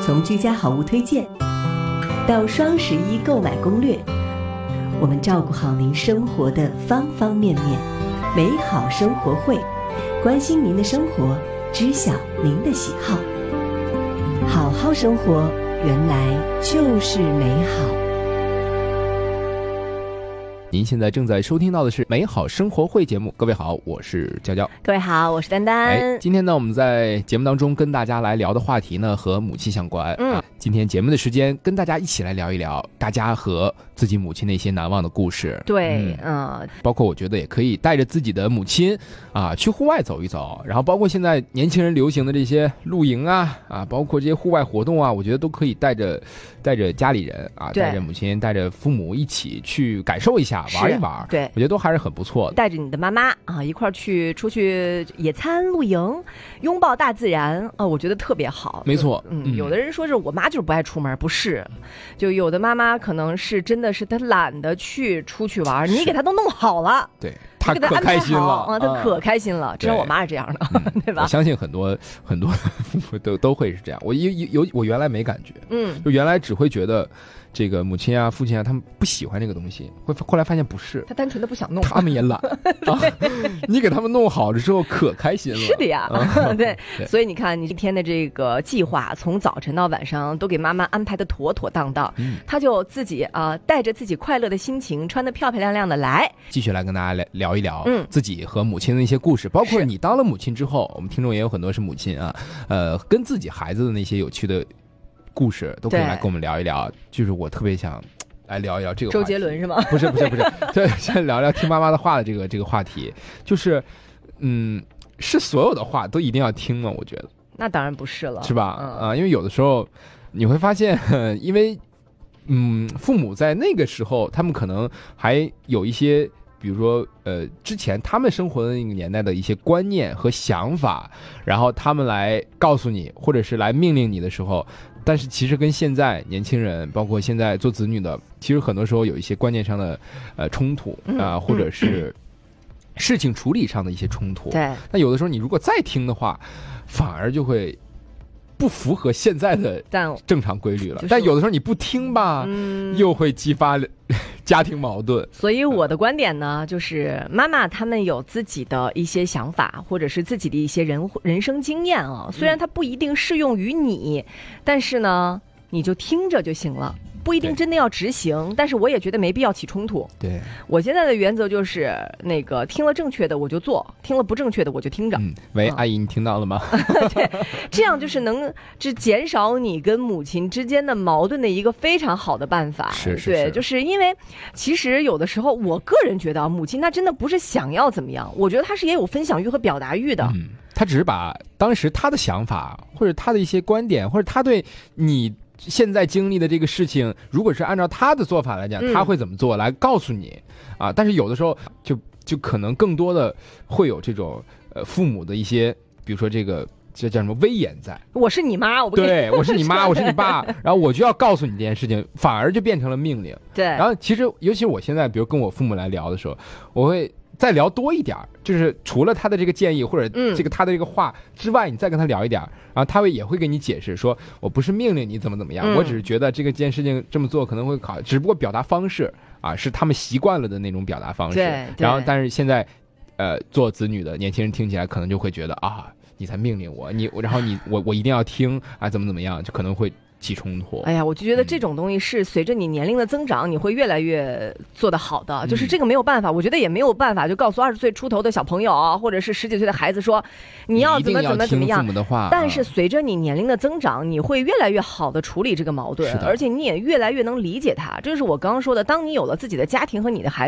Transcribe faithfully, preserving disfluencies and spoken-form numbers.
从居家好物推荐到双十一购买攻略，我们照顾好您生活的方方面面。美好生活会，关心您的生活，知晓您的喜好。好好生活，原来就是美好。 您现在正在收听到的是美好生活会节目。各位好，我是娇娇。 各位好，我是丹丹。 哎，今天呢，我们在节目当中跟大家来聊的话题呢，和母亲相关。嗯，啊、今天节目的时间，跟大家一起来聊一聊大家和自己母亲的一些难忘的故事。 对，嗯， 呃、包括我觉得也可以带着自己的母亲啊去户外走一走，然后包括现在年轻人流行的这些露营啊啊，包括这些户外活动啊，我觉得都可以带着带着家里人啊，带着母亲，带着父母一起去感受一下。玩一玩， 对， 我觉得都还是很不错的。 带着你的妈妈啊，一块儿去出去野餐、露营，拥抱大自然啊，我觉得特别好。 没错， 嗯，嗯有的人说是我妈就是不爱出门，不是，就有的妈妈可能是真的是她懒得去出去玩，你给她都弄好了， 对。他可开心了啊，他可开心了。至少我妈是这样的， 嗯、 对吧？ 我相信很多很多父母都都会是这样。我有有我原来没感觉，嗯，就原来只会觉得这个母亲啊、父亲啊，他们不喜欢这个东西，会后来发现不是， 他单纯的不想弄， 他们也懒。啊、你给他们弄好了之后，可开心了。 是的呀，嗯、对, 对。所以你看，你一天的这个计划，从早晨到晚上都给妈妈安排的妥妥当当，嗯、他就自己啊、呃，带着自己快乐的心情，穿得漂漂亮亮的来， 继续来跟大家来聊一聊，嗯，自己和母亲的一些故事，包括你当了母亲之后，我们听众也有很多是母亲啊，呃，跟自己孩子的那些有趣的故事，都可以来跟我们聊一聊。就是我特别想来聊一聊这个话题。 周杰伦是吗？ 不是不是不是，对，先聊聊听妈妈的话的这个这个话题，就是嗯，是所有的话都一定要听吗？我觉得那当然不是了， 是吧？啊、嗯呃，因为有的时候你会发现，因为嗯，父母在那个时候，他们可能还有一些。比如说，呃，之前他们生活的那个年代的一些观念和想法，然后他们来告诉你，或者是来命令你的时候，但是其实跟现在年轻人，包括现在做子女的，其实很多时候有一些观念上的呃冲突啊、呃，或者是事情处理上的一些冲突。 对， 那有的时候你如果再听的话，反而就会不符合现在的正常规律了。但有的时候你不听吧，嗯、又会激发家庭矛盾。 所以我的观点呢，就是妈妈他们有自己的一些想法，或者是自己的一些人人生经验啊。虽然它不一定适用于你，嗯、但是呢，你就听着就行了。不一定真的要执行，但是我也觉得没必要起冲突。 对， 我现在的原则就是那个听了正确的我就做，听了不正确的我就听着。 嗯，喂，嗯、阿姨，你听到了吗？ 对，这样就是能就减少你跟母亲之间的矛盾的一个非常好的办法。 是是是， 对，就是因为其实有的时候，我个人觉得母亲她真的不是想要怎么样，我觉得她是也有分享欲和表达欲的。 嗯，她只是把当时她的想法或者她的一些观点，或者她对你现在经历的这个事情，如果是按照他的做法来讲，嗯、他会怎么做来告诉你啊？但是有的时候就就可能更多的会有这种呃父母的一些，比如说这个这叫什么威严在。 我是你妈，我不对，我是你妈，我是你爸，然后我就要告诉你这件事情，反而就变成了命令。 对。 然后其实尤其我现在，比如跟我父母来聊的时候，我会再聊多一点，就是除了他的这个建议或者这个他的这个话之外，你再跟他聊一点，然后他会也会给你解释说，我不是命令你怎么怎么样，嗯、我只是觉得这个件事情这么做可能会考，只不过表达方式啊是他们习惯了的那种表达方式。 对。 然后但是现在，呃，做子女的年轻人听起来可能就会觉得啊，你才命令我，你然后你我我一定要听啊，怎么怎么样，就可能会起冲突。 哎呀，我就觉得这种东西是随着你年龄的增长，你会越来越做得好的。嗯、就是这个没有办法，我觉得也没有办法，就告诉二十岁出头的小朋友啊，或者是十几岁的孩子说，你要怎么怎么怎么样。 父母的话， 但是随着你年龄的增长，你会越来越好的处理这个矛盾，而且你也越来越能理解他。这就是我刚刚说的，当你有了自己的家庭和你的孩子。